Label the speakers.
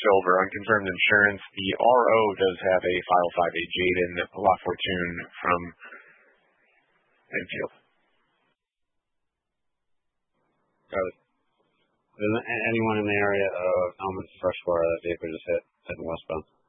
Speaker 1: Silver, Unconfirmed Insurance. The RO does have a File 5A Jaden La Fortune from Enfield.
Speaker 2: Got it. Is there anyone in the area of Elmwood Freshwater that vehicle just hit in westbound?